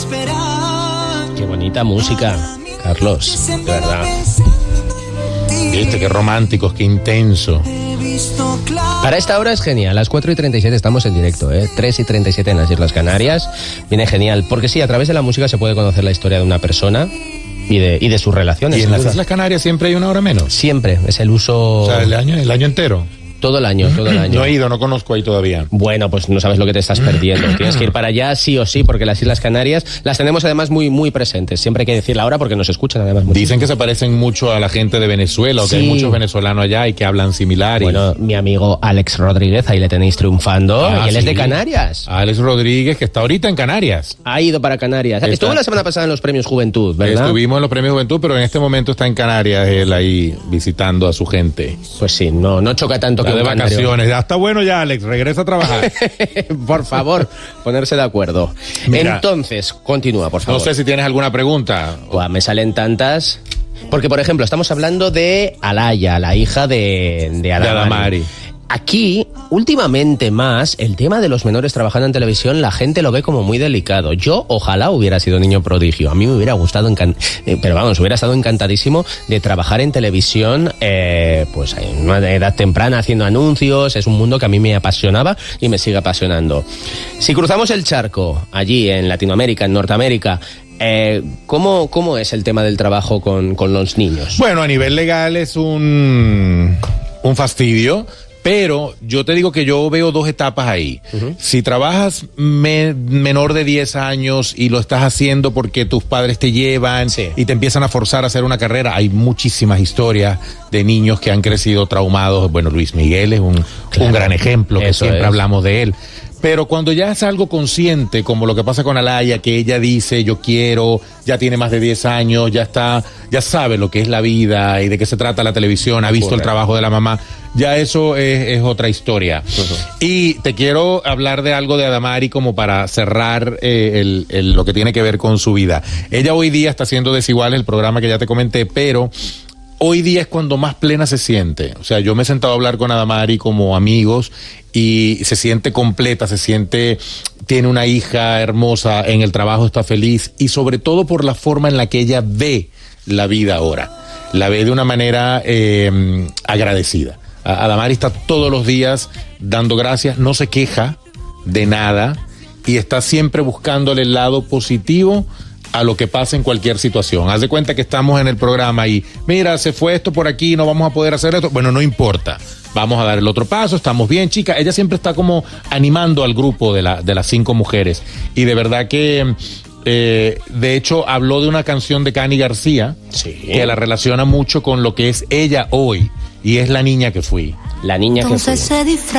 Qué bonita música, Carlos, de verdad. Viste, qué románticos, qué intenso. Para esta hora es genial, a las 4:37 estamos en directo, 3:37 en las Islas Canarias. Viene genial, porque sí, a través de la música se puede conocer la historia de una persona y de sus relaciones. ¿Y en las Islas Canarias siempre hay una hora menos? Siempre, es el uso... O sea, el año entero. Todo el año. No he ido, no conozco ahí todavía. Bueno, pues no sabes lo que te estás perdiendo. Tienes que ir para allá sí o sí, porque las Islas Canarias las tenemos además muy, muy presentes. Siempre hay que decir la hora porque nos escuchan además mucho. Dicen que se parecen mucho a la gente de Venezuela, o que hay muchos venezolanos allá y que hablan similar. Bueno, mi amigo Alex Rodríguez, ahí le tenéis triunfando, y él es de Canarias. Alex Rodríguez, que está ahorita en Canarias. Ha ido para Canarias. Estuvo la semana pasada en los Premios Juventud, ¿verdad? Estuvimos en los Premios Juventud, pero en este momento está en Canarias, él ahí visitando a su gente. Pues sí, no choca tanto que de vacaciones. Ya está bueno ya, Alex, regresa a trabajar. Por favor, ponerse de acuerdo. Mira, entonces, continúa, por favor. No sé si tienes alguna pregunta. Buah, me salen tantas. Porque, por ejemplo, estamos hablando de Alaya, la hija de Adamari. Aquí, últimamente más, el tema de los menores trabajando en televisión, la gente lo ve como muy delicado. Yo, ojalá hubiera sido niño prodigio. A mí me hubiera gustado, hubiera estado encantadísimo de trabajar en televisión, pues en una edad temprana, haciendo anuncios. Es un mundo que a mí me apasionaba y me sigue apasionando. Si cruzamos el charco, allí en Latinoamérica, en Norteamérica, ¿cómo es el tema del trabajo con los niños? Bueno, a nivel legal es un fastidio. Pero yo te digo que yo veo dos etapas ahí. Uh-huh. Si trabajas menor de 10 años y lo estás haciendo porque tus padres te llevan y te empiezan a forzar a hacer una carrera, hay muchísimas historias de niños que han crecido traumados. Bueno, Luis Miguel es un gran ejemplo, que siempre hablamos de él. Pero cuando ya es algo consciente, como lo que pasa con Alaya, que ella dice, yo quiero, ya tiene más de 10 años, ya sabe lo que es la vida y de qué se trata la televisión, ha visto el trabajo de la mamá, ya eso es otra historia. Uh-huh. Y te quiero hablar de algo de Adamari como para cerrar lo que tiene que ver con su vida. Ella hoy día está haciendo Desigual, el programa que ya te comenté, pero hoy día es cuando más plena se siente. O sea, yo me he sentado a hablar con Adamari como amigos y se siente completa, tiene una hija hermosa, en el trabajo está feliz y sobre todo por la forma en la que ella ve la vida ahora. La ve de una manera agradecida. Adamari está todos los días dando gracias, no se queja de nada y está siempre buscándole el lado positivo a lo que pasa en cualquier situación. Haz de cuenta que estamos en el programa y mira, se fue esto por aquí, no vamos a poder hacer esto. Bueno, no importa, vamos a dar el otro paso, estamos bien, chica. Ella siempre está como animando al grupo de las 5 mujeres. Y de verdad que, de hecho, habló de una canción de Cani García, que la relaciona mucho con lo que es ella hoy. Y es La niña que fui. La niña que fui.